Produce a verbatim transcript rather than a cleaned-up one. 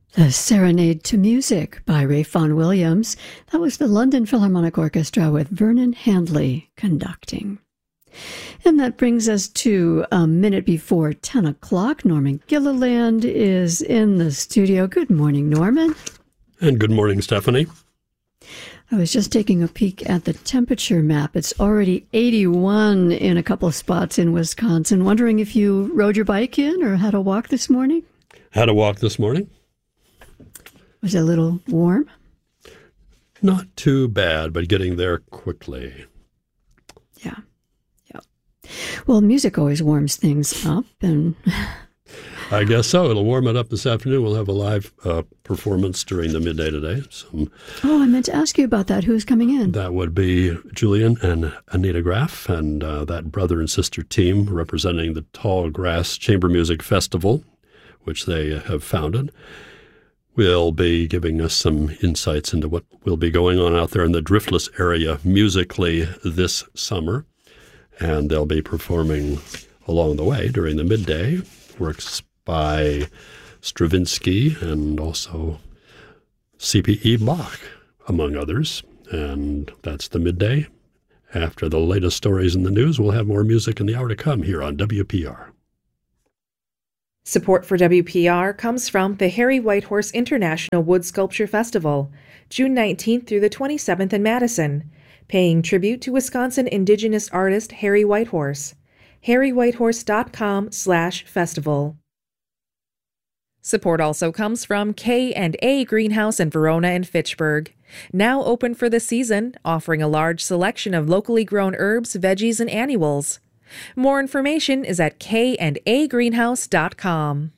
The Serenade to Music by Ralph Vaughan Williams. That was the London Philharmonic Orchestra with Vernon Handley conducting. And that brings us to a minute before ten o'clock. Norman Gilliland is in the studio. Good morning, Norman. And good morning, Stephanie. I was just taking a peek at the temperature map. It's already eighty-one in a couple of spots in Wisconsin. Wondering if you rode your bike in or had a walk this morning? Had a walk this morning. Was it a little warm? Not too bad, but getting there quickly. Yeah. Yeah. Well, music always warms things up, and I guess so. It'll warm it up this afternoon. We'll have a live uh, performance during the midday today. Some, oh, I meant to ask you about that. Who's coming in? That would be Julian and Anita Graff, and uh, that brother and sister team representing the Tall Grass Chamber Music Festival, which they have founded, will be giving us some insights into what will be going on out there in the Driftless area musically this summer. And they'll be performing along the way during the midday, works by Stravinsky and also C P E Bach, among others. And that's the midday. After the latest stories in the news, we'll have more music in the hour to come here on W P R. Support for W P R comes from the Harry Whitehorse International Wood Sculpture Festival, June nineteenth through the twenty-seventh in Madison, paying tribute to Wisconsin Indigenous artist Harry Whitehorse. harry whitehorse dot com slash festival. Support also comes from K and A Greenhouse in Verona and Fitchburg. Now open for the season, offering a large selection of locally grown herbs, veggies, and annuals. More information is at k and a greenhouse dot com.